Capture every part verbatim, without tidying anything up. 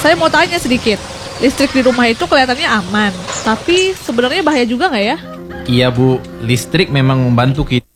saya mau tanya sedikit. Listrik di rumah itu kelihatannya aman, tapi sebenarnya bahaya juga nggak ya? Iya Bu, listrik memang membantu kita.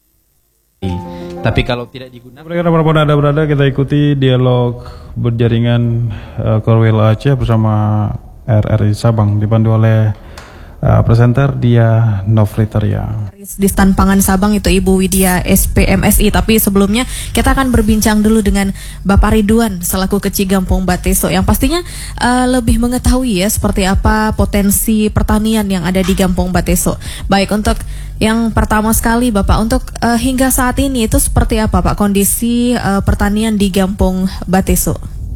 Tapi kalau tidak digunakan, Walaupun ada berada, kita ikuti dialog berjaringan uh, Korwil Aceh bersama R R I Sabang dipandu oleh uh, presenter Dia Novlitaria. Di Stan Pangan Sabang itu Ibu Widya S P M S I. Tapi sebelumnya kita akan berbincang dulu dengan Bapak Ridwan selaku Keci Gampong Bateso yang pastinya uh, lebih mengetahui ya seperti apa potensi pertanian yang ada di Gampong Bateso. Baik, untuk yang pertama sekali Bapak, untuk uh, hingga saat ini itu seperti apa Pak kondisi uh, pertanian di Gampong Bateso?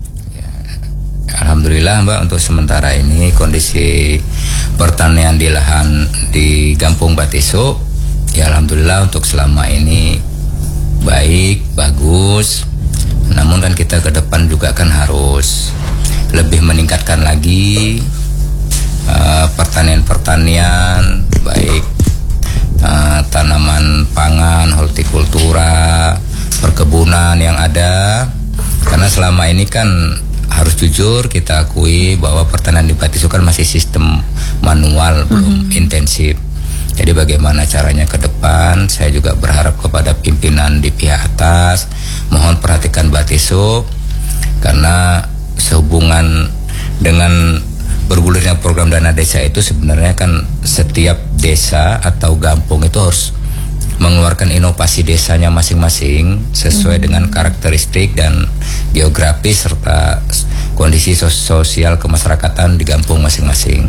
Alhamdulillah Mbak, untuk sementara ini kondisi pertanian di lahan di Gampong Bateso ya alhamdulillah untuk selama ini baik, bagus. Namun kan kita ke depan juga kan harus lebih meningkatkan lagi uh, pertanian-pertanian baik uh, tanaman pangan, hortikultura, perkebunan yang ada. Karena selama ini kan harus jujur kita akui bahwa pertanian di Bateso kan masih sistem manual, belum mm-hmm. intensif. Jadi bagaimana caranya ke depan, saya juga berharap kepada pimpinan di pihak atas, mohon perhatikan Bateso, karena sehubungan dengan bergulirnya program dana desa itu sebenarnya kan setiap desa atau gampung itu harus mengeluarkan inovasi desanya masing-masing sesuai hmm. dengan karakteristik dan geografis serta kondisi sos sosial kemasyarakatan di gampung masing-masing.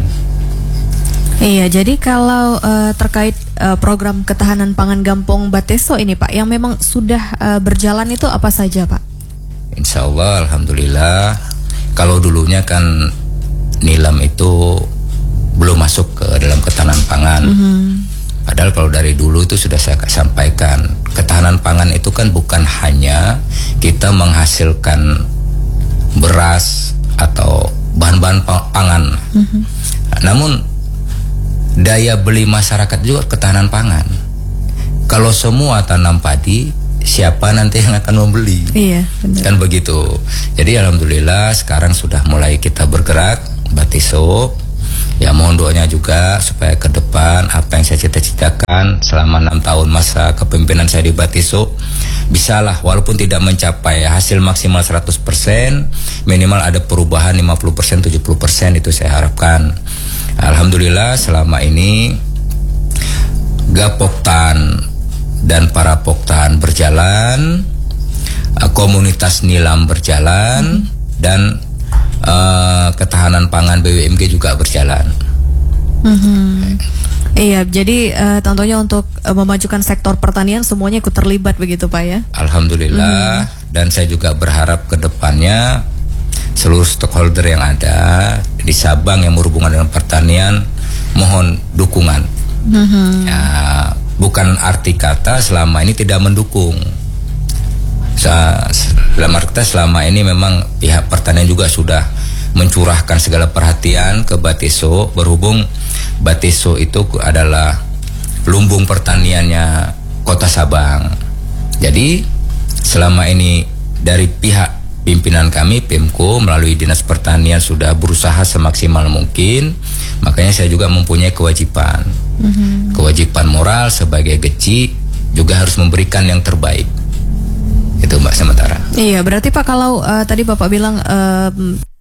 Iya, jadi kalau uh, terkait uh, program ketahanan pangan Gampong Bateso ini Pak, yang memang sudah uh, berjalan itu apa saja Pak? Insya Allah, alhamdulillah. Kalau dulunya kan nilam itu belum masuk ke dalam ketahanan pangan. Mm-hmm. Padahal kalau dari dulu itu sudah saya sampaikan, ketahanan pangan itu kan bukan hanya kita menghasilkan beras atau bahan-bahan pangan, mm-hmm. namun daya beli masyarakat juga ketahanan pangan. Kalau semua tanam padi, siapa nanti yang akan membeli? Iya, benar. Kan begitu. Jadi alhamdulillah sekarang sudah mulai kita bergerak Bateso. Ya mohon doanya juga supaya ke depan apa yang saya cita-citakan selama enam tahun masa kepemimpinan saya di Bateso bisalah, walaupun tidak mencapai hasil maksimal seratus persen, minimal ada perubahan lima puluh persen, tujuh puluh persen, itu saya harapkan. Alhamdulillah selama ini Gapoktan dan para Poktan berjalan, komunitas nilam berjalan, mm-hmm. dan uh, ketahanan pangan B W M G juga berjalan. Mm-hmm. Iya, jadi uh, tentunya untuk uh, memajukan sektor pertanian semuanya ikut terlibat begitu Pak ya? Alhamdulillah, mm-hmm. dan saya juga berharap ke depannya seluruh stakeholder yang ada di Sabang yang berhubungan dengan pertanian mohon dukungan. Mm-hmm. Ya, bukan arti kata selama ini tidak mendukung. Dalam arti kata selama ini memang pihak pertanian juga sudah mencurahkan segala perhatian ke Bateso, berhubung Bateso itu adalah lumbung pertaniannya Kota Sabang. Jadi selama ini dari pihak pimpinan kami Pemko melalui Dinas Pertanian sudah berusaha semaksimal mungkin. Makanya saya juga mempunyai kewajiban, mm-hmm. kewajiban moral sebagai Geci juga harus memberikan yang terbaik. Itu Mbak sementara. Iya, berarti Pak kalau uh, tadi Bapak bilang uh,